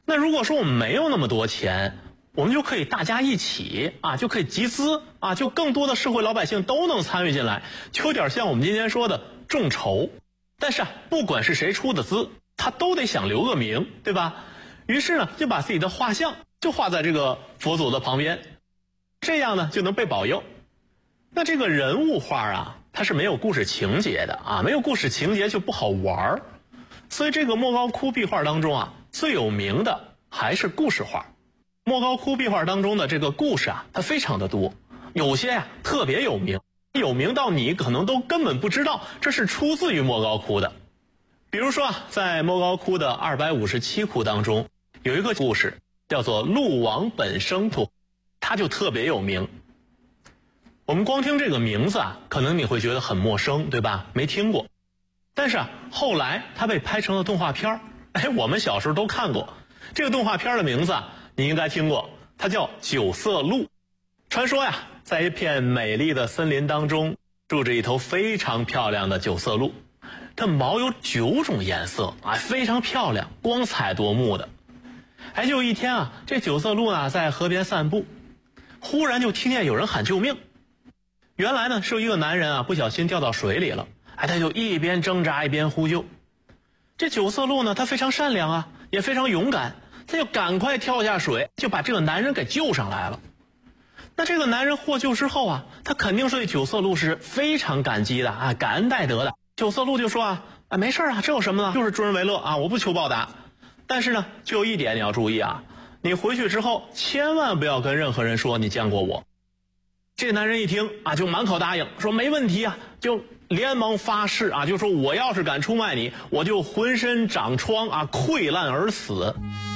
那如果说我们没有那么多钱，我们就可以大家一起啊，就可以集资啊，就更多的社会老百姓都能参与进来，就有点像我们今天说的众筹。但是啊，不管是谁出的资，他都得想留个名，对吧？于是呢，就把自己的画像就画在这个佛祖的旁边，这样呢就能被保佑。那这个人物画啊，它是没有故事情节的啊，没有故事情节就不好玩。所以这个莫高窟壁画当中啊，最有名的还是故事画。莫高窟壁画当中的这个故事啊，它非常的多，有些呀特别有名，有名到你可能都根本不知道这是出自于莫高窟的。比如说啊，在莫高窟的257窟当中，有一个故事叫做鹿王本生图，它就特别有名。我们光听这个名字啊，可能你会觉得很陌生，对吧？没听过。但是啊，后来它被拍成了动画片，我们小时候都看过。这个动画片的名字啊，你应该听过，它叫九色鹿。传说呀，在一片美丽的森林当中，住着一头非常漂亮的九色鹿，它毛有9种颜色啊，非常漂亮，光彩夺目的。就一天啊，这九色鹿呢在河边散步，忽然就听见有人喊救命。原来呢是有一个男人啊不小心掉到水里了，他就一边挣扎一边呼救。这九色鹿呢，他非常善良啊，也非常勇敢，他就赶快跳下水，就把这个男人给救上来了。那这个男人获救之后啊，他肯定是对九色鹿是非常感激的啊，感恩戴德的。九色鹿就说啊，没事啊，这有什么呢？就是助人为乐啊，我不求报答。但是呢，就有一点你要注意啊，你回去之后千万不要跟任何人说你见过我。这男人一听啊，就满口答应，说没问题啊，就连忙发誓啊，就说我要是敢出卖你，我就浑身长疮啊，溃烂而死。